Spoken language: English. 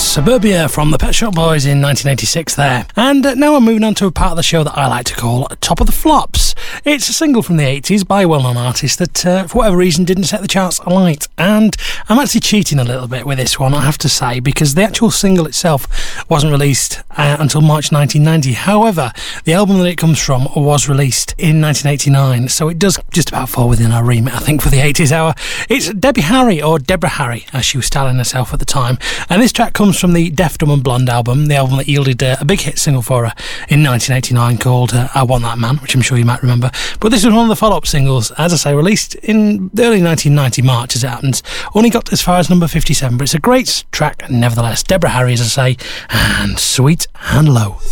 Suburbia from the Pet Shop Boys in 1986 there. And now I'm moving on to a part of the show that I like to call Top of the Flops. It's a single from the 80s by a well-known artist that, for whatever reason, didn't set the charts alight. And I'm actually cheating a little bit with this one, I have to say, because the actual single itself wasn't released until March 1990. However, the album that it comes from was released in 1989, so it does just about fall within our remit, I think, for the 80s hour. It's Debbie Harry, or Deborah Harry, as she was styling herself at the time. And this track comes from the Deaf, Dumb and Blonde album, the album that yielded a big hit single for her in 1989 called I Want That Man, which I'm sure you might remember. But this was one of the follow-up singles, as I say, released in the early 1990 March, as it happens. Only got as far as number 57, but it's a great track nevertheless. Deborah Harry, as I say, and Sweet and Low.